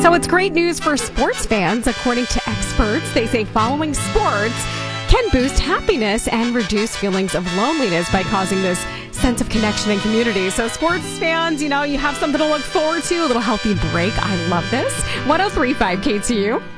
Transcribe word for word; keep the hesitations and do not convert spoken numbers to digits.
So it's great news for sports fans. According to experts, they say following sports can boost happiness and reduce feelings of loneliness by causing this sense of connection and community. So sports fans, you know, you have something to look forward to, a little healthy break. I love this. one oh three point five K T U.